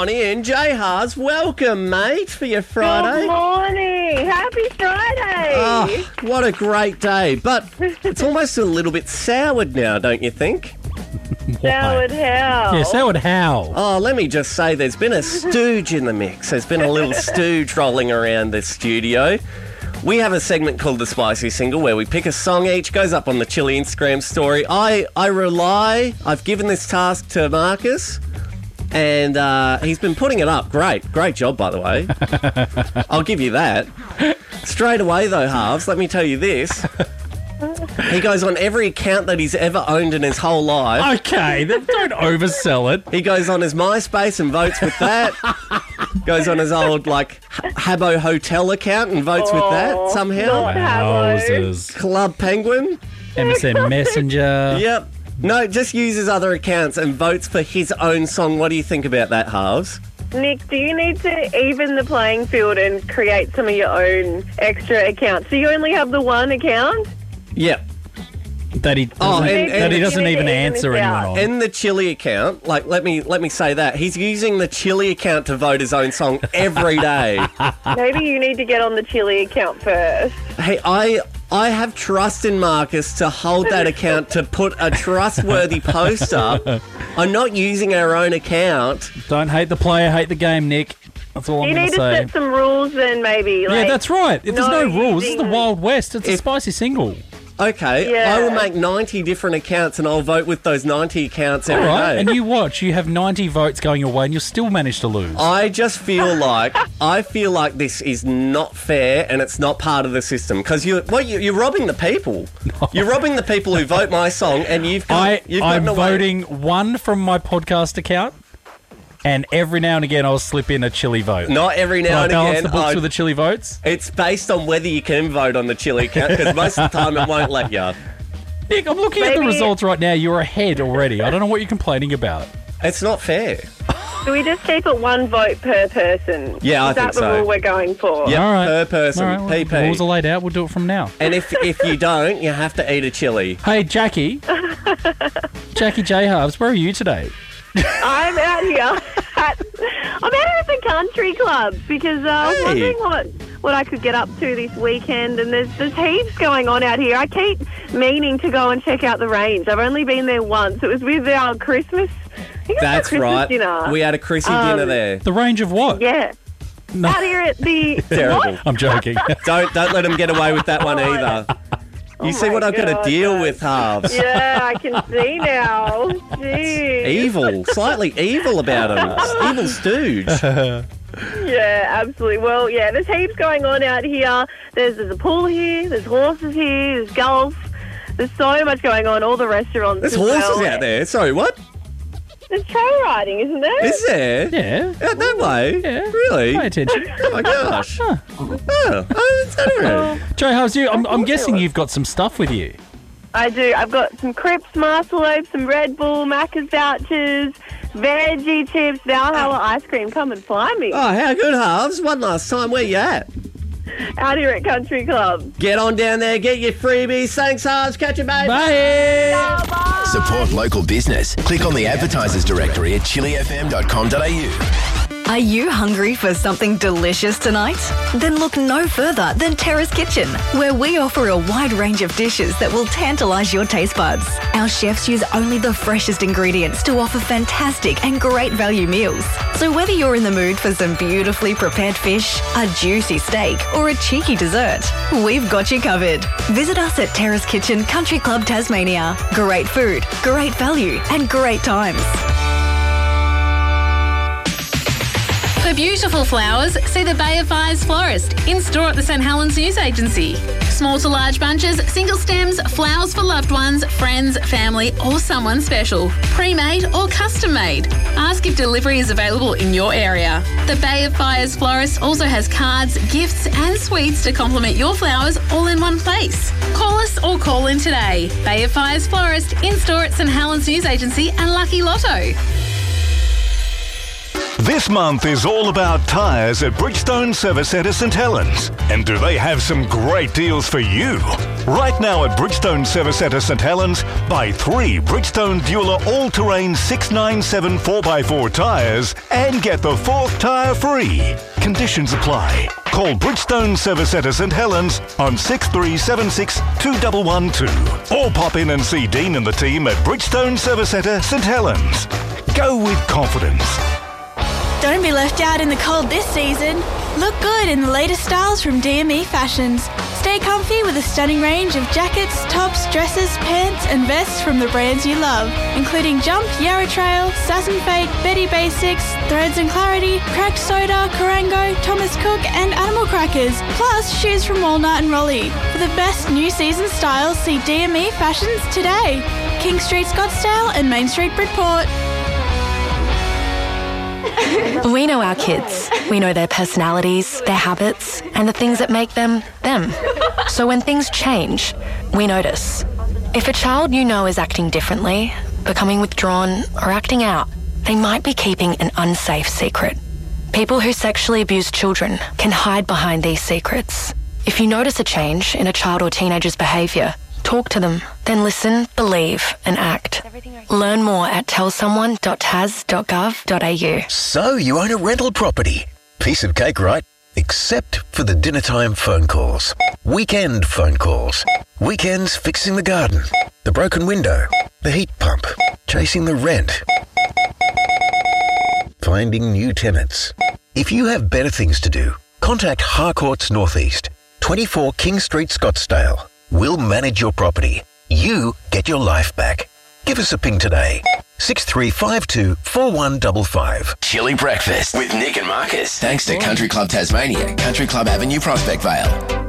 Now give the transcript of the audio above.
Ronnie and Jay Haas. Welcome, mate, for your Friday. Good morning. Happy Friday. Oh, what a great day. But it's almost a little bit soured now, don't you think? Soured how? Yeah, soured how? Oh, let me just say there's been a stooge in the mix. There's been a little stooge rolling around the studio. We have a segment called The Spicy Single where we pick a song each, goes up on the Chili Instagram story. I've given this task to Marcus and he's been putting it up. Great job, by the way. I'll give you that. Straight away though, Halves, let me tell you this. He goes on every account that he's ever owned in his whole life. Okay, don't oversell it. He goes on his MySpace and votes with that. Goes on his old, Habbo Hotel account and votes with that somehow. Wowzers. Club Penguin. MSN Messenger. Yep. No, just uses other accounts and votes for his own song. What do you think about that, Halves? Nick, do you need to even the playing field and create some of your own extra accounts? So you only have the one account? Yep. That he doesn't even answer anyone on. In the Chili account, let me say that he's using the Chili account to vote his own song every day. Maybe you need to get on the Chili account first. Hey, I have trust in Marcus to hold that account to put a trustworthy post up. I'm not using our own account. Don't hate the player, hate the game, Nick. That's all I'm going to say. You need to set some rules then, maybe. Yeah, that's right. If there's no rules, this is the Wild West. It's a spicy single. Okay, yeah. I will make 90 different accounts and I'll vote with those 90 accounts every day. And you watch, you have 90 votes going your way and you'll still manage to lose. I just feel like this is not fair and it's not part of the system because you're robbing the people. No. You're robbing the people who vote my song and I'm voting one from my podcast account. And every now and again, I'll slip in a Chili vote. Not every now and again. Balance the books with the Chili votes? It's based on whether you can vote on the Chili account, because most of the time it won't let you. Nick, I'm looking at the results right now. You're ahead already. I don't know what you're complaining about. It's not fair. Do we just keep it one vote per person? Yeah, I think so. Is that the rule we're going for? Yeah, all right. Per person. All right, PP. The rules are laid out. We'll do it from now. And if you don't, you have to eat a chili. Hey, Jackie. Jackie J. Halves, where are you today? I'm out here. I'm out here at the country club because I was wondering what I could get up to this weekend, and there's heaps going on out here. I keep meaning to go and check out the range. I've only been there once. It was with our Christmas. That's right. Dinner. We had a Chrissy dinner there. The range of what? Yeah. No. Out here at the... Terrible. I'm joking. Don't let him get away with that one either. You see what I've got to deal with, Halves. Yeah, I can see now. Jeez. Evil. Slightly evil about him. Evil stooge. Yeah, absolutely. Well, yeah, there's heaps going on out here. There's a pool here, there's horses here, there's golf. There's so much going on, all the restaurants. There's horses out there. Sorry, what? There's trail riding, isn't there? Is there? Yeah. Out that way? Yeah. Really? Pay attention. Oh, my gosh. Jay Halves, I'm guessing you've got some stuff with you. I do. I've got some Crips, Marcelope, some Red Bull, Macca's vouchers, veggie chips, Valhalla ice cream. Come and find me. Oh, how good, Halves. One last time. Where you at? Out here at Country Club. Get on down there. Get your freebies. Thanks, Halves. Catch you, mate. Bye. Bye. Support local business. Click on the advertisers directory at chilifm.com.au. Are you hungry for something delicious tonight? Then look no further than Terrace Kitchen, where we offer a wide range of dishes that will tantalise your taste buds. Our chefs use only the freshest ingredients to offer fantastic and great value meals. So whether you're in the mood for some beautifully prepared fish, a juicy steak, or a cheeky dessert, we've got you covered. Visit us at Terrace Kitchen Country Club Tasmania. Great food, great value, and great times. For beautiful flowers, see the Bay of Fires florist in store at the St Helens News Agency. Small to large bunches, single stems, flowers for loved ones, friends, family, or someone special. Pre-made or custom-made. Ask if delivery is available in your area. The Bay of Fires florist also has cards, gifts and sweets to complement your flowers all in one place. Call us or call in today. Bay of Fires florist in store at St Helens News Agency and Lucky Lotto. This month is all about tyres at Bridgestone Service Centre St Helens. And do they have some great deals for you? Right now at Bridgestone Service Centre St Helens, buy 3 Bridgestone Bueller all-terrain 697 4x4 tyres and get the 4th tyre free. Conditions apply. Call Bridgestone Service Centre St Helens on 6376 2112 or pop in and see Dean and the team at Bridgestone Service Centre St Helens. Go with confidence. Don't be left out in the cold this season. Look good in the latest styles from DME Fashions. Stay comfy with a stunning range of jackets, tops, dresses, pants and vests from the brands you love, including Jump, Yarra Trail, Sass & Fate, Betty Basics, Threads and Clarity, Cracked Soda, Karango, Thomas Cook and Animal Crackers, plus shoes from Walnut and Raleigh. For the best new season styles, see DME Fashions today. King Street Scottsdale and Main Street Bridport. We know our kids. We know their personalities, their habits, and the things that make them, them. So when things change, we notice. If a child you know is acting differently, becoming withdrawn, or acting out, they might be keeping an unsafe secret. People who sexually abuse children can hide behind these secrets. If you notice a change in a child or teenager's behaviour, talk to them, then listen, believe, and act. Learn more at tellsomeone.tas.gov.au. So you own a rental property. Piece of cake, right? Except for the dinnertime phone calls. Weekend phone calls. Weekends fixing the garden. The broken window. The heat pump. Chasing the rent. Finding new tenants. If you have better things to do, contact Harcourts Northeast, 24 King Street, Scottsdale. We'll manage your property. You get your life back. Give us a ping today. 6352 4155. Chili Breakfast with Nick and Marcus. Thanks to Country Club Tasmania, Country Club Avenue, Prospect Vale.